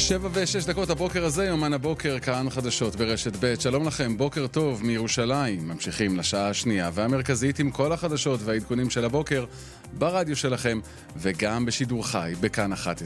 7:06 הבוקר הזה, יומן הבוקר, כאן חדשות ברשת ב'. שלום לכם, בוקר טוב מירושלים. ממשיכים לשעה השנייה והמרכזית עם כל החדשות והעדכונים של הבוקר ברדיו שלכם וגם בשידור חי בכאן 11.